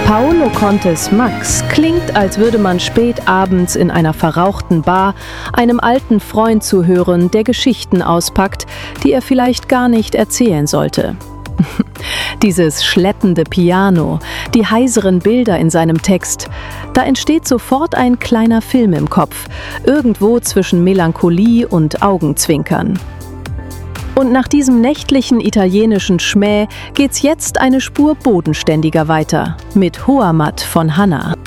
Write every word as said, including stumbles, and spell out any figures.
Paolo Contes Max klingt, als würde man spät abends in einer verrauchten Bar einem alten Freund zuhören, der Geschichten auspackt, die er vielleicht gar nicht erzählen sollte. Dieses schleppende Piano, die heiseren Bilder in seinem Text, da entsteht sofort ein kleiner Film im Kopf, irgendwo zwischen Melancholie und Augenzwinkern. Und nach diesem nächtlichen italienischen Schmäh geht's jetzt eine Spur bodenständiger weiter, mit Hohermatt von Hanna.